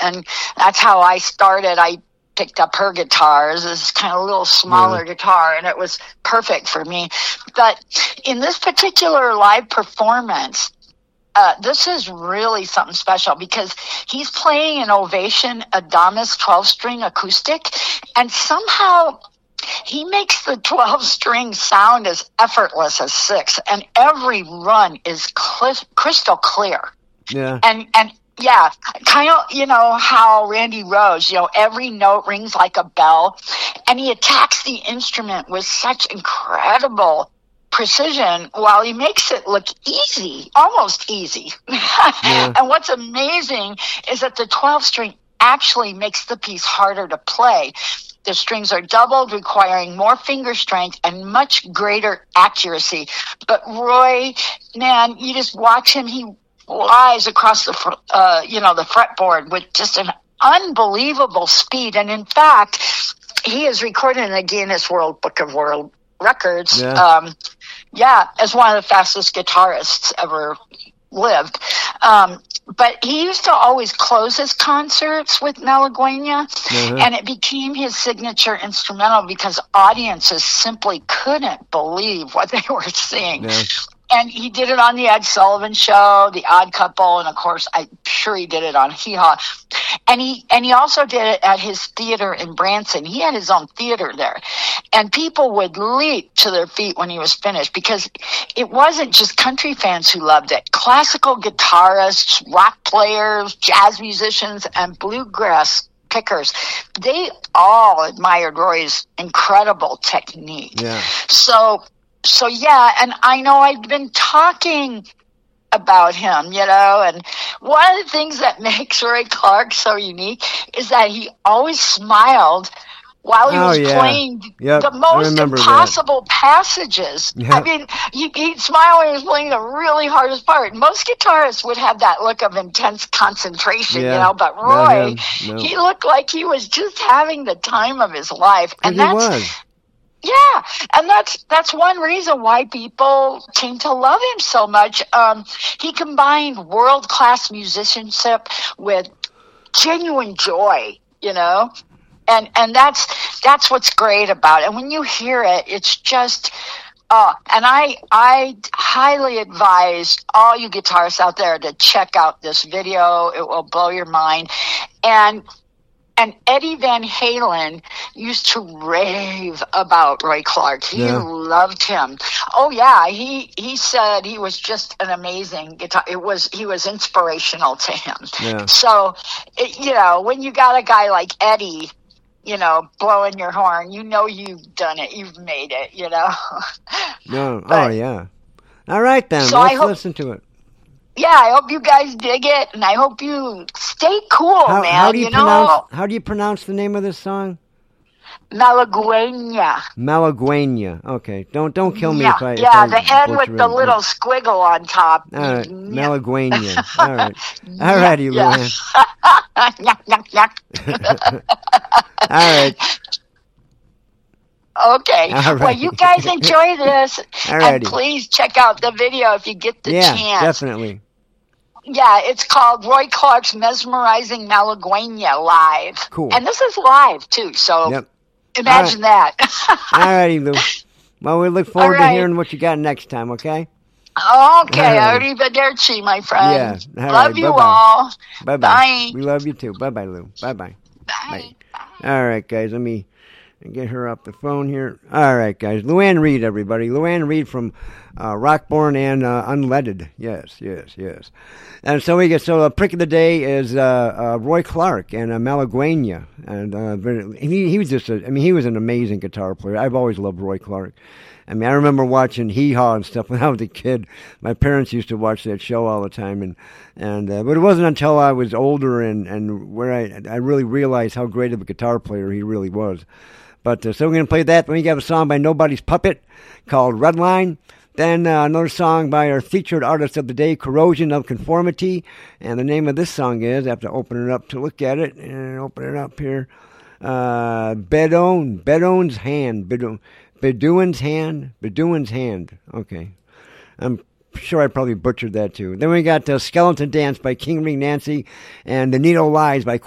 And that's how I started. I picked up her guitars, this kind of little smaller guitar, and it was perfect for me. But in this particular live performance, this is really something special because he's playing an Ovation Adamus 12-string acoustic, and somehow he makes the 12-string sound as effortless as 6, and every run is crystal clear. Yeah. And yeah, kind of, how Randy Rhoads, every note rings like a bell, and he attacks the instrument with such incredible precision while he makes it look easy, almost easy. Yeah. And what's amazing is that the 12-string actually makes the piece harder to play. The strings are doubled, requiring more finger strength and much greater accuracy. But Roy, man, you just watch him. He flies across the fretboard with just an unbelievable speed. And in fact, he is recorded in the Guinness World Book of World Records. Yeah. As one of the fastest guitarists ever lived. But he used to always close his concerts with Malagueña, and it became his signature instrumental because audiences simply couldn't believe what they were seeing. Yeah. And he did it on the Ed Sullivan Show, The Odd Couple, and of course, I'm sure he did it on Hee Haw. And he also did it at his theater in Branson. He had his own theater there. And people would leap to their feet when he was finished because it wasn't just country fans who loved it. Classical guitarists, rock players, jazz musicians, and bluegrass pickers, they all admired Roy's incredible technique. Yeah. So yeah, and I know I've been talking about him, and one of the things that makes Roy Clark so unique is that he always smiled while he was playing the most impossible passages. Yeah. I mean, he'd smile when he was playing the really hardest part. Most guitarists would have that look of intense concentration, but Roy, he looked like he was just having the time of his life. And yeah, and that's one reason why people came to love him so much. He combined world-class musicianship with genuine joy, and that's what's great about it. And when you hear it, it's just, and I highly advise all you guitarists out there to check out this video. It will blow your mind. And Eddie Van Halen used to rave about Roy Clark. He loved him. Oh yeah, he said he was just an amazing guitar. He was inspirational to him. Yeah. So, when you got a guy like Eddie, blowing your horn, you've done it. You've made it. No. Oh yeah. All right then. So let's listen to it. Yeah, I hope you guys dig it, and I hope you stay cool, man. How do you pronounce the name of this song? Malagueña. Malagueña. Okay. Don't kill me if I the N with the little squiggle on top. All right. Malagueña. All right. All righty, Luann. All right. Okay. Well, you guys enjoy this, and please check out the video if you get the chance. Yeah, definitely. Yeah, it's called Roy Clark's Mesmerizing Malagueña Live. Cool. And this is live, too, so imagine that. All righty, Lou. Well, we look forward to hearing what you got next time, okay? Okay, arrivederci, my friend. Yeah. Love you all. Bye-bye. Bye. We love you, too. Bye-bye, Lou. Bye-bye. Bye. All right, guys, let me get her off the phone here. All right, guys. Luann Reed, everybody. Luann Reed from Rockborn and Unleaded. Yes. And so Prick of the Day is Roy Clark and Malagueña. And he was he was an amazing guitar player. I've always loved Roy Clark. I mean, I remember watching Hee Haw and stuff when I was a kid. My parents used to watch that show all the time, but it wasn't until I was older and where I really realized how great of a guitar player he really was. But so we're going to play that. Then we got a song by Nobody's Puppet called Redline. Then another song by our featured artist of the day, Corrosion of Conformity. And the name of this song is, I have to open it up to look at it. And open it up here. Bedouin's Hand. Bedouin's Hand. Okay. I'm sure I probably butchered that too. Then we got Skeleton Dance by King Ring Nancy and The Needle Lies by